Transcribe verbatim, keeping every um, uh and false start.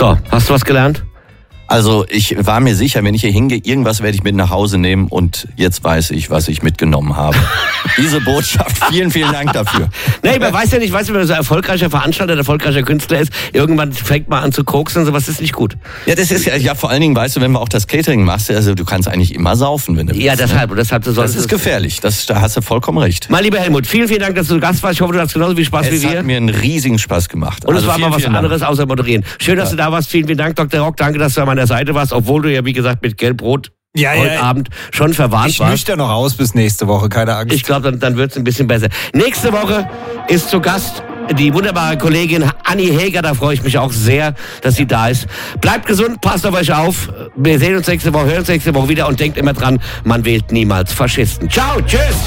So, hast du was gelernt? Also ich war mir sicher, wenn ich hier hingehe, irgendwas werde ich mit nach Hause nehmen und jetzt weiß ich, was ich mitgenommen habe. Diese Botschaft, vielen, vielen Dank dafür. Nee, man weiß ja nicht, weißt du, wenn man so erfolgreicher Veranstalter, erfolgreicher Künstler ist, irgendwann fängt man an zu koksen und sowas ist nicht gut. Ja, das ist ja, ja vor allen Dingen, weißt du, wenn man auch das Catering machst, also du kannst eigentlich immer saufen, wenn du willst. Ja, deshalb, und deshalb du sollst Das ist gefährlich, das, da hast du vollkommen recht. Mein lieber Helmut, vielen, vielen Dank, dass du Gast warst. Ich hoffe, du hast genauso viel Spaß Es wie wir. hat mir einen riesigen Spaß gemacht. Und also es war vielen, mal was vielen anderes Dank. außer moderieren. Schön, dass ja. du da warst. Vielen, vielen Dank, Doktor Rock. Danke, dass du an meiner Seite warst, obwohl du ja, wie gesagt, mit Gelbrot ja, heute ja, Abend schon verwarnt ich warst. Ich nüchtern noch aus bis nächste Woche, keine Angst. Ich glaube, dann, dann wird es ein bisschen besser. Nächste Woche ist zu Gast die wunderbare Kollegin Anni Häger. Da freue ich mich auch sehr, dass sie da ist. Bleibt gesund, passt auf euch auf. Wir sehen uns nächste Woche, hören uns nächste Woche wieder und denkt immer dran, man wählt niemals Faschisten. Ciao, tschüss!